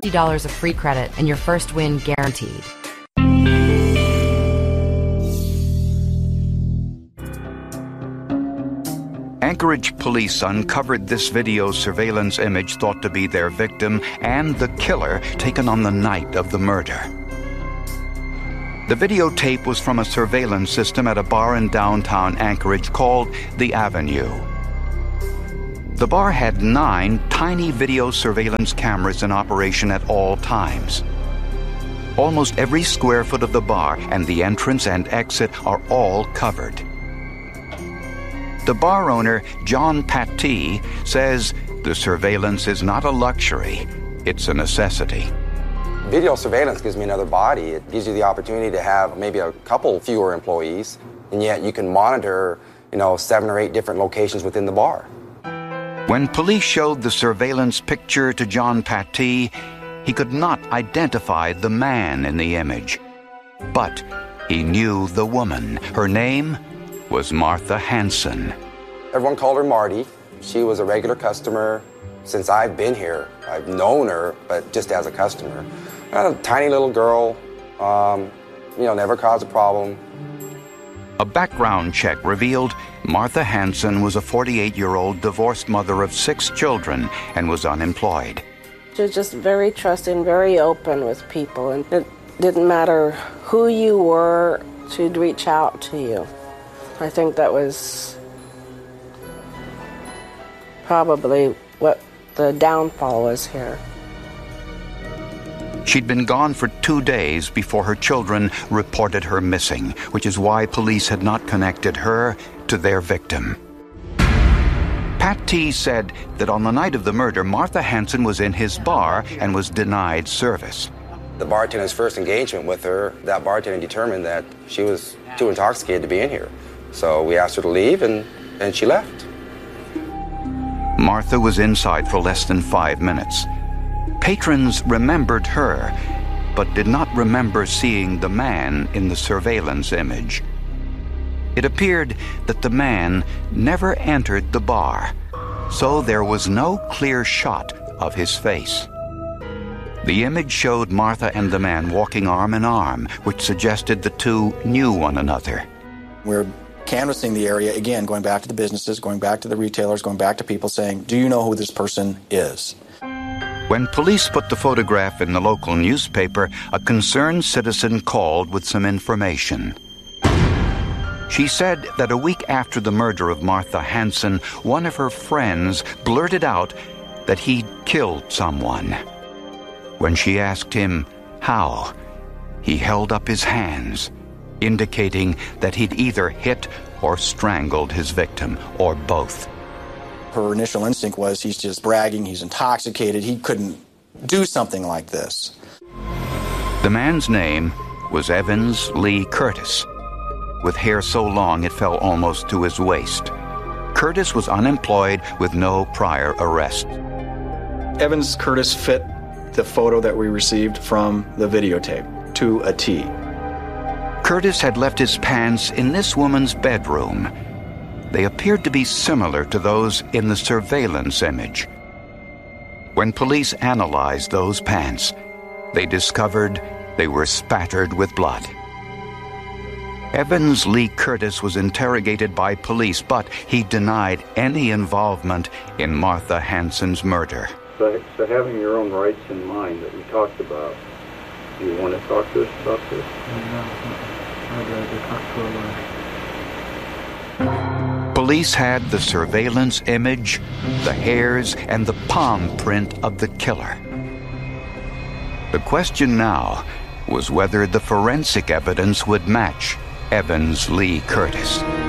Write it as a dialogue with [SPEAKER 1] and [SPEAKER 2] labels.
[SPEAKER 1] $50 of free credit and your first win guaranteed.
[SPEAKER 2] Anchorage police uncovered this video surveillance image thought to be their victim and the killer taken on the night of the murder. The videotape was from a surveillance system at a bar in downtown Anchorage called The Avenue. The bar had 9 tiny video surveillance cameras in operation at all times. Almost every square foot of the bar and the entrance and exit are all covered. The bar owner, John Pattee, says the surveillance is not a luxury, it's a necessity.
[SPEAKER 3] Video surveillance gives me another body. It gives you the opportunity to have maybe a couple fewer employees, and yet you can monitor, 7 or 8 different locations within the bar.
[SPEAKER 2] When police showed the surveillance picture to John Pattee, he could not identify the man in the image. But he knew the woman. Her name was Martha Hanson.
[SPEAKER 3] Everyone called her Marty. She was a regular customer since I've been here. I've known her, but just as a customer. A tiny little girl, never caused a problem.
[SPEAKER 2] A background check revealed Martha Hanson was a 48-year-old divorced mother of 6 children and was unemployed.
[SPEAKER 4] She was just very trusting, very open with people, and it didn't matter who you were, she'd reach out to you. I think that was probably what the downfall was here.
[SPEAKER 2] She'd been gone for 2 days before her children reported her missing, which is why police had not connected her to their victim. Pattee said that on the night of the murder, Martha Hanson was in his bar and was denied service.
[SPEAKER 3] The bartender's first engagement with her, that bartender determined that she was too intoxicated to be in here. So we asked her to leave, and she left.
[SPEAKER 2] Martha was inside for less than 5 minutes. Patrons remembered her, but did not remember seeing the man in the surveillance image. It appeared that the man never entered the bar, so there was no clear shot of his face. The image showed Martha and the man walking arm in arm, which suggested the two knew one another.
[SPEAKER 5] We're canvassing the area, again, going back to the businesses, going back to the retailers, going back to people saying, do you know who this person is?
[SPEAKER 2] When police put the photograph in the local newspaper, a concerned citizen called with some information. She said that a week after the murder of Martha Hanson, one of her friends blurted out that he'd killed someone. When she asked him how, he held up his hands, indicating that he'd either hit or strangled his victim, or both.
[SPEAKER 5] Her initial instinct was he's just bragging, he's intoxicated, he couldn't do something like this.
[SPEAKER 2] The man's name was Evans Lee Curtis, with hair so long it fell almost to his waist. Curtis was unemployed with no prior arrest.
[SPEAKER 5] Evans Curtis fit the photo that we received from the videotape to a T.
[SPEAKER 2] Curtis had left his pants in this woman's bedroom. They appeared to be similar to those in the surveillance image. When police analyzed those pants, they discovered they were spattered with blood. Evans Lee Curtis was interrogated by police, but he denied any involvement in Martha Hanson's murder.
[SPEAKER 6] So having your own rights in mind that we talked about, do you want to talk to us about this?
[SPEAKER 7] No. I'd rather talk to a lawyer.
[SPEAKER 2] Police had the surveillance image, the hairs, and the palm print of the killer. The question now was whether the forensic evidence would match Evans Lee Curtis.